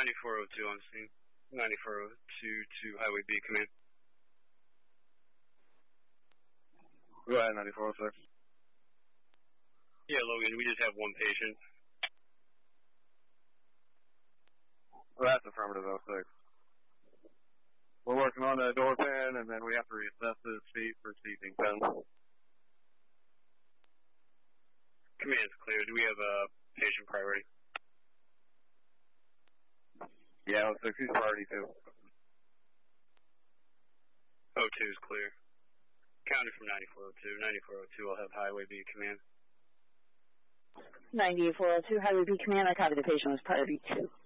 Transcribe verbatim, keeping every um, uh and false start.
ninety-four oh two on scene. ninety-four oh two to Highway B, command. Go ahead, ninety-four oh six. Yeah, Logan, we just have one patient. Well, that's affirmative oh six. We're working on the door pin, and then we have to reassess his feet for seizing pins. Command's clear. Do we have a patient priority? Yeah, oh six, he's priority too. oh two is clear. Counted from ninety-four oh two. ninety-four oh two will have Highway B, command. ninety-four oh two, Highway B, command. I copy the patient was priority two.